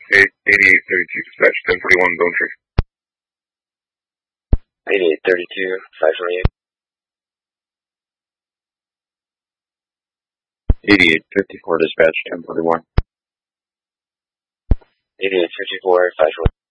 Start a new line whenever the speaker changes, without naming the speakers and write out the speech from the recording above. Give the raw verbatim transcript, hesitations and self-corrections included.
eighty-eight thirty-two, dispatch ten forty-one, Bone Tree.
eighty-eight thirty-two, five twenty-eight.
eighty-eight fifty-four, dispatch ten forty-one.
eighty-eight fifty-four, five twenty-eight.